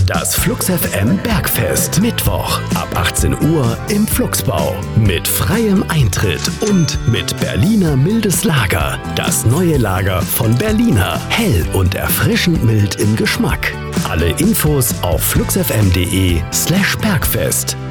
Das Flux FM Bergfest. Mittwoch ab 18 Uhr im Fluxbau. Mit freiem Eintritt und mit Berliner mildes Lager. Das neue Lager von Berliner. Hell und erfrischend mild im Geschmack. Alle Infos auf fluxfm.de/Bergfest.